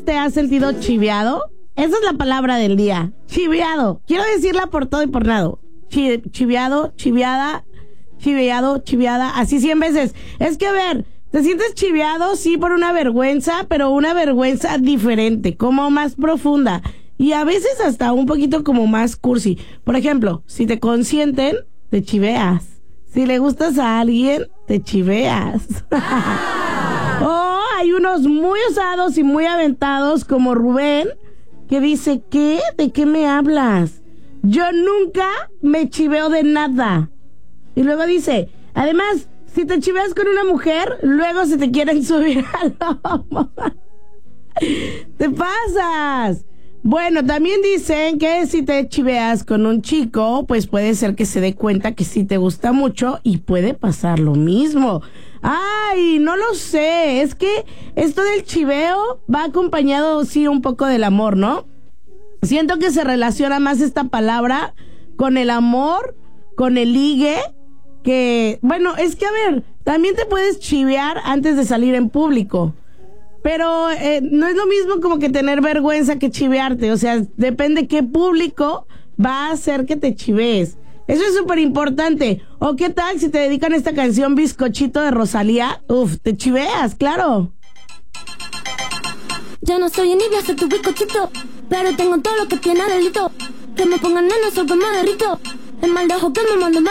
vez te has sentido chiveado? Esa es la palabra del día. Chiveado. Quiero decirla por todo y por nada. Chiveado, chiveada, chiveado, chiveada. Así 100 veces. Es que, a ver, te sientes chiveado, sí, por una vergüenza, pero una vergüenza diferente, como más profunda. Y a veces hasta un poquito como más cursi. Por ejemplo, si te consienten, te chiveas. Si le gustas a alguien, te chiveas. Oh, hay unos muy osados y muy aventados como Rubén, que dice, ¿qué? ¿De qué me hablas? Yo nunca me chiveo de nada. Y luego dice, además, si te chiveas con una mujer, luego se te quieren subir al lomo. ¡Te pasas! Bueno, también dicen que si te chiveas con un chico, pues puede ser que se dé cuenta que sí te gusta mucho y puede pasar lo mismo. Ay, no lo sé, es que esto del chiveo va acompañado, sí, un poco del amor, ¿no? Siento que se relaciona más esta palabra con el amor, con el ligue, que, bueno, es que a ver, también te puedes chivear antes de salir en público. Pero no es lo mismo como que tener vergüenza que chivearte. O sea, depende qué público va a hacer que te chivees. Eso es súper importante. ¿O qué tal si te dedican esta canción Bizcochito de Rosalía? Uf, te chiveas, claro. Yo no soy envidia, soy tu bizcochito, pero tengo todo lo que tiene delito. Que me pongan en el sol que me derrito. El mal de ojo que me mando